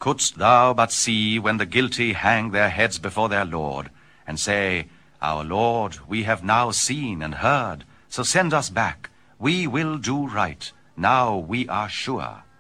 Couldst thou but see when the guilty hang their heads before their Lord, and say, Our Lord, we have now seen and heard, so send us back. We will do right. Now we are sure.